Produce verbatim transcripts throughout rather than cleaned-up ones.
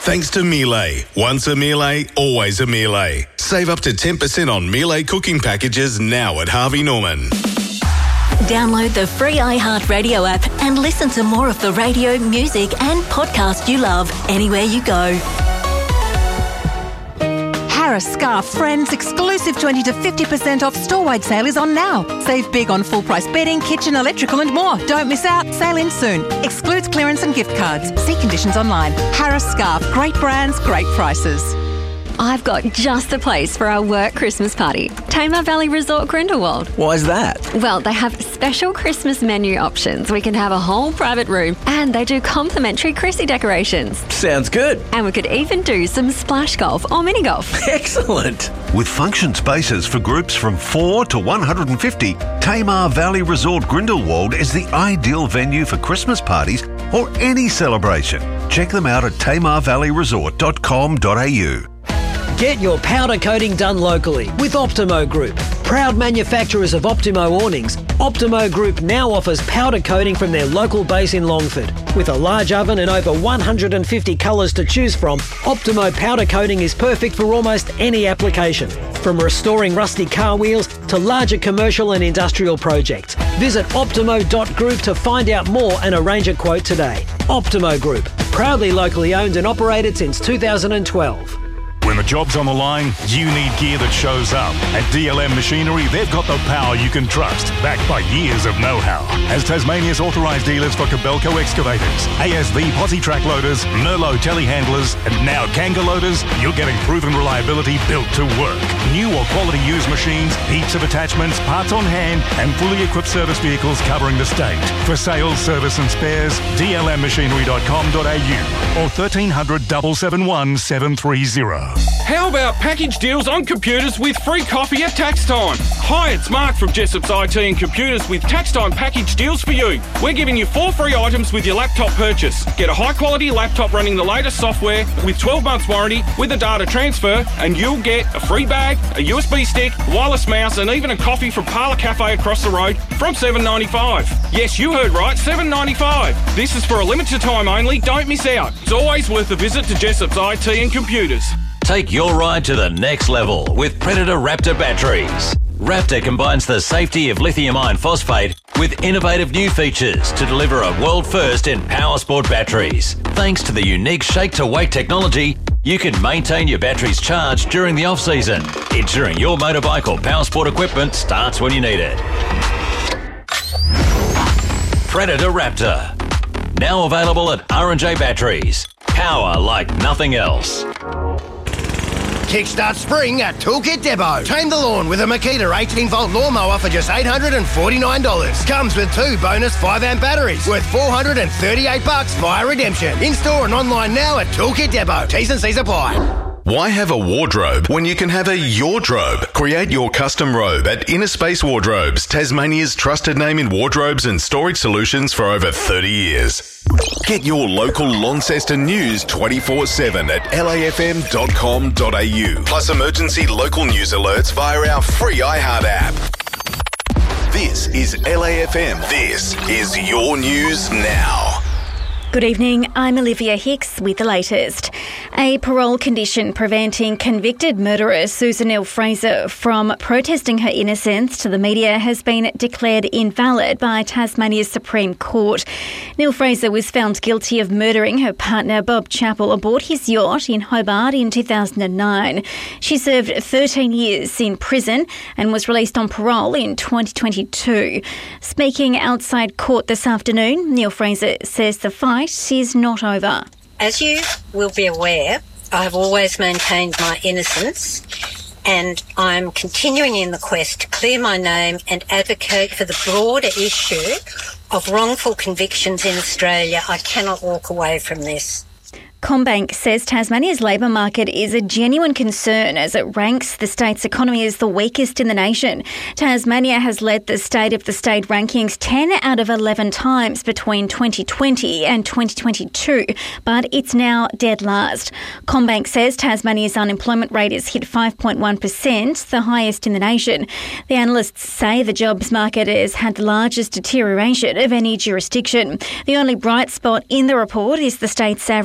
Thanks to Miele. Once a Miele, always a Miele. Save up to ten percent on Miele cooking packages now at Harvey Norman. Download the free iHeartRadio app and listen to more of the radio, music and podcast you love anywhere you go. Harris Scarf Friends exclusive twenty to fifty percent off store-wide sale is on now. Save big on full-price bedding, kitchen, electrical and more. Don't miss out. Sale in soon. Excludes clearance and gift cards. See conditions online. Harris Scarf. Great brands, great prices. I've got just the place for our work Christmas party. Tamar Valley Resort Grindelwald. Why's that? Well, they have special Christmas menu options. We can have a whole private room and they do complimentary Chrissy decorations. Sounds good. And we could even do some splash golf or mini golf. Excellent. With function spaces for groups from four to one hundred fifty, Tamar Valley Resort Grindelwald is the ideal venue for Christmas parties or any celebration. Check them out at tamar valley resort dot com dot a u. Get your powder coating done locally with Optimo Group. Proud manufacturers of Optimo awnings, Optimo Group now offers powder coating from their local base in Longford. With a large oven and over one hundred fifty colours to choose from, Optimo powder coating is perfect for almost any application. From restoring rusty car wheels to larger commercial and industrial projects. Visit optimo dot group to find out more and arrange a quote today. Optimo Group, proudly locally owned and operated since two thousand twelve. When the job's on the line, you need gear that shows up. At D L M Machinery, they've got the power you can trust, backed by years of know-how. As Tasmania's authorised dealers for Kobelco excavators, A S V posi track loaders, Merlot telehandlers, and now Kanga loaders, you're getting proven reliability built to work. New or quality used machines, heaps of attachments, parts on hand, and fully equipped service vehicles covering the state. For sales, service and spares, d l m machinery dot com dot a u or thirteen hundred, seven seven one, seven three zero. How about package deals on computers with free coffee at tax time? Hi, it's Mark from Jessop's I T and Computers with tax time package deals for you. We're giving you four free items with your laptop purchase. Get a high quality laptop running the latest software with twelve months warranty with a data transfer, and you'll get a free bag, a U S B stick, wireless mouse, and even a coffee from Parlour Cafe across the road from seven dollars ninety-five. Yes, you heard right, seven dollars ninety-five. This is for a limited time only. Don't miss out. It's always worth a visit to Jessop's I T and Computers. Take your ride to the next level with Predator Raptor batteries. Raptor combines the safety of lithium iron phosphate with innovative new features to deliver a world first in power sport batteries. Thanks to the unique shake-to-weight technology, you can maintain your batteries charged during the off-season, ensuring your motorbike or power sport equipment starts when you need it. Predator Raptor. Now available at R and J Batteries. Power like nothing else. Kickstart spring at Toolkit Depot. Tame the lawn with a Makita eighteen volt lawnmower for just eight hundred forty-nine dollars. Comes with two bonus five amp batteries worth four hundred thirty-eight bucks via redemption. In-store and online now at Toolkit Depot. T's and C's apply. Why have a wardrobe when you can have a yardrobe? Create your custom robe at Inner Space Wardrobes, Tasmania's trusted name in wardrobes and storage solutions for over thirty years. Get your local Launceston news twenty-four seven at l a f m dot com dot a u. Plus emergency local news alerts via our free iHeart app. This is L A F M. This is your news now. Good evening, I'm Olivia Hicks with the latest. A parole condition preventing convicted murderer Susan Neil-Fraser from protesting her innocence to the media has been declared invalid by Tasmania's Supreme Court. Neil-Fraser was found guilty of murdering her partner Bob Chappell aboard his yacht in Hobart in two thousand nine. She served thirteen years in prison and was released on parole in twenty twenty-two. Speaking outside court this afternoon, Neil-Fraser says the fight is not over. As you will be aware, I have always maintained my innocence, and I'm continuing in the quest to clear my name and advocate for the broader issue of wrongful convictions in Australia. I cannot walk away from this. CommBank says Tasmania's labour market is a genuine concern as it ranks the state's economy as the weakest in the nation. Tasmania has led the State of the State rankings ten out of eleven times between twenty twenty and twenty twenty-two, but it's now dead last. CommBank says Tasmania's unemployment rate has hit five point one percent, the highest in the nation. The analysts say the jobs market has had the largest deterioration of any jurisdiction. The only bright spot in the report is the state's average house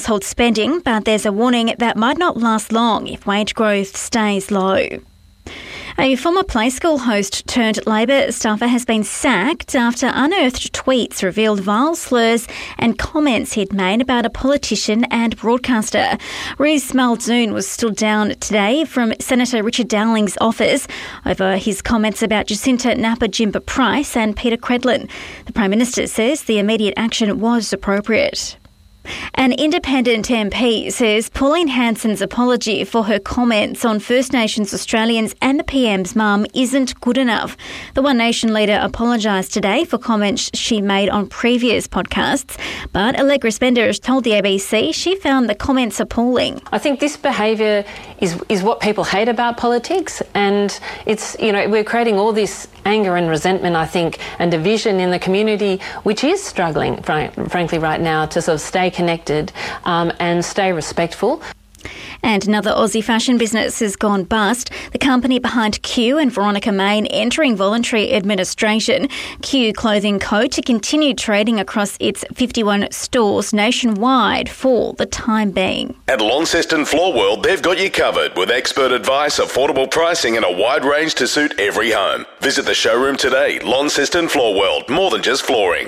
household spending, but there's a warning that might not last long if wage growth stays low. A former play school host turned Labor staffer has been sacked after unearthed tweets revealed vile slurs and comments he'd made about a politician and broadcaster. Rees Muldoon was stood down today from Senator Richard Dowling's office over his comments about Jacinta Napa-Jimba Price and Peter Credlin. The Prime Minister says the immediate action was appropriate. An independent M P says Pauline Hanson's apology for her comments on First Nations Australians and the P M's mum isn't good enough. The One Nation leader apologised today for comments she made on previous podcasts, but Allegra Spender has told the A B C she found the comments appalling. I think this behaviour is is what people hate about politics, and it's, you know, we're creating all this anger and resentment, I think, and division in the community, which is struggling, fr- frankly, right now to sort of stay connected um, and stay respectful. And another Aussie fashion business has gone bust. The company behind Q and Veronica Main entering voluntary administration. Q Clothing Co. to continue trading across its fifty-one stores nationwide for the time being. At Launceston Floor World, they've got you covered with expert advice, affordable pricing and a wide range to suit every home. Visit the showroom today. Launceston Floor World, more than just flooring.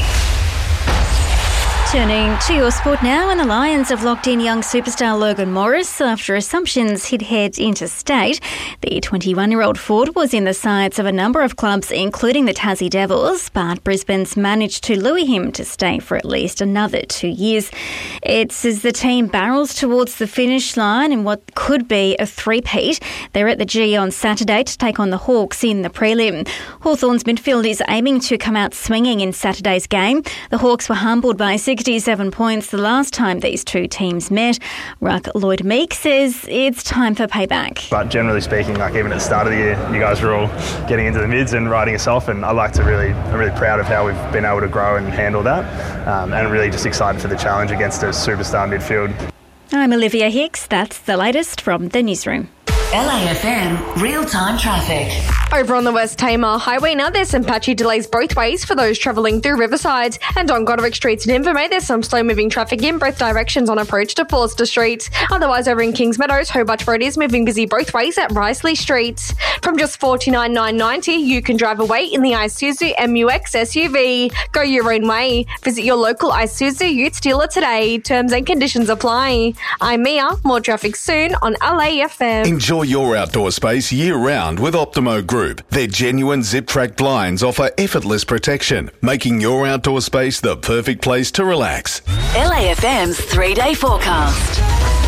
Turning to your sport now, and the Lions have locked in young superstar Logan Morris after assumptions he'd head interstate. The twenty-one-year-old forward was in the sights of a number of clubs, including the Tassie Devils, but Brisbane's managed to lure him to stay for at least another two years. It's as the team barrels towards the finish line in what could be a three-peat. They're at the G on Saturday to take on the Hawks in the prelim. Hawthorn's midfield is aiming to come out swinging in Saturday's game. The Hawks were humbled by sixty-seven points the last time these two teams met. Ruck Lloyd Meek says it's time for payback. But generally speaking, like even at the start of the year, you guys were all getting into the mids and riding us off, and I like to really, I'm really proud of how we've been able to grow and handle that, um, and really just excited for the challenge against a superstar midfield. I'm Olivia Hicks. That's the latest from the newsroom. L A F M real-time traffic. Over on the West Tamar Highway now, there's some patchy delays both ways for those travelling through Riverside. And on Goderic Streets in Invermay, there's some slow-moving traffic in both directions on approach to Forster Street. Otherwise, over in Kings Meadows, Hobart Road is moving busy both ways at Risley Street. From just forty-nine thousand nine hundred ninety dollars, you can drive away in the Isuzu M U X S U V. Go your own way. Visit your local Isuzu Utes dealer today. Terms and conditions apply. I'm Mia. More traffic soon on L A F M. Enjoy your outdoor space year-round with Optimo Group. Their genuine zip-track blinds offer effortless protection, making your outdoor space the perfect place to relax. L A F M's three-day forecast.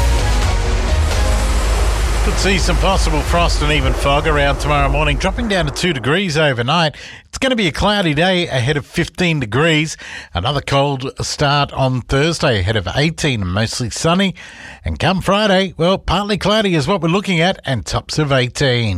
Could see some possible frost and even fog around tomorrow morning, dropping down to two degrees overnight. It's going to be a cloudy day ahead of fifteen degrees. Another cold start on Thursday ahead of eighteen, mostly sunny. And come Friday, well, partly cloudy is what we're looking at, and tops of eighteen.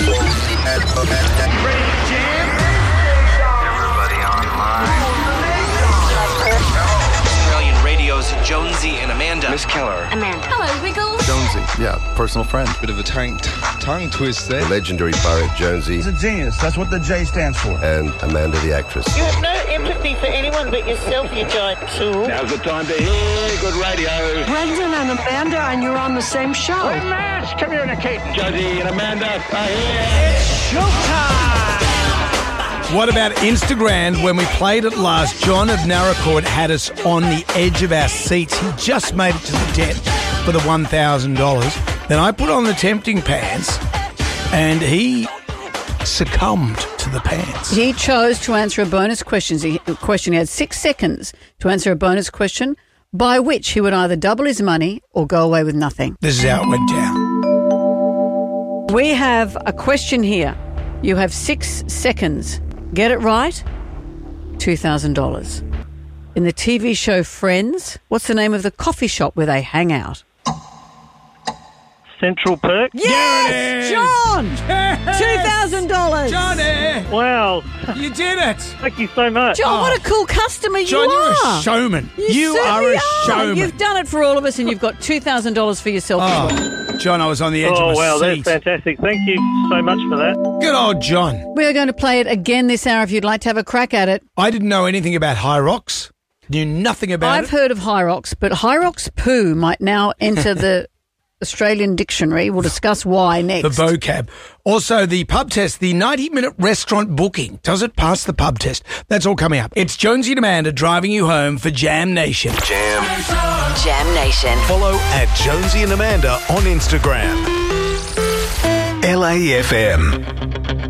Australian Radio's Jonesy and Amanda. Miss Keller. Amanda. Hello, Wiggles. Jonesy, yeah, personal friend. Bit of a tongue, tongue twist there. Legendary poet Jonesy. He's a genius. That's what the J stands for. And Amanda the actress. You have no empathy for anyone but yourself, you giant tool. Now's the time to hear good radio. Brendan and Amanda, and you're on the same show. We're mass communicating. Jonesy and Amanda are here. It's showtime! What about Instagram? When we played it last, John of Narracourt had us on the edge of our seats. He just made it to the debt for the one thousand dollars. Then I put on the tempting pants and he succumbed to the pants. He chose to answer a bonus question. He, question. He had six seconds to answer a bonus question, by which he would either double his money or go away with nothing. This is how it went down. We have a question here. You have six seconds. Get it right, two thousand dollars. In the T V show Friends, what's the name of the coffee shop where they hang out? Central Perk. Yes, John! two thousand dollars. Johnny! Wow. You did it. Thank you so much. John, oh. What a cool customer John, you are. John, you're a showman. You, you are a are. showman. You've done it for all of us, and you've got two thousand dollars for yourself. Oh, John, I was on the edge oh, of my wow, seat. That's fantastic. Thank you so much for that. Good old John. We are going to play it again this hour if you'd like to have a crack at it. I didn't know anything about High Rocks. Knew nothing about I've it. heard of Hyrox, but Hyrox poo might now enter the Australian dictionary. We'll discuss why next. The vocab. Also, the pub test, the ninety-minute restaurant booking. Does it pass the pub test? That's all coming up. It's Jonesy and Amanda driving you home for Jam Nation. Jam. Jam Nation. Follow at Jonesy and Amanda on Instagram. L A F M.